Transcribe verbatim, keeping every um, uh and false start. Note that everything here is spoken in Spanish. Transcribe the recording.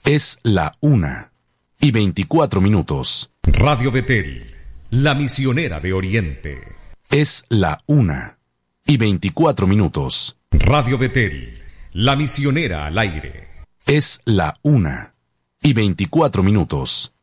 Es la una y veinticuatro minutos. Radio Betel, la misionera de Oriente. Es la una y veinticuatro minutos. Radio Betel, la misionera al aire. Es la una y veinticuatro minutos.